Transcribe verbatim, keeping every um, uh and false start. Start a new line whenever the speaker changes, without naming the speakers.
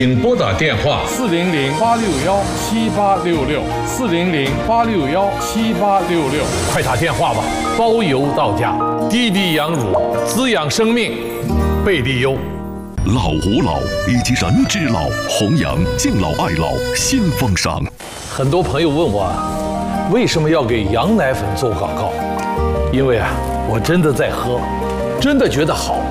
请拨打电话
四零零八六幺七八六六四零零八六幺七八六六，
快打电话吧，包邮到家。滴滴羊乳滋养生命，贝利优。
老吾老以及人之老，弘扬敬老爱老新风尚。
很多朋友问我，为什么要给羊奶粉做广告？因为啊，我真的在喝，真的觉得好。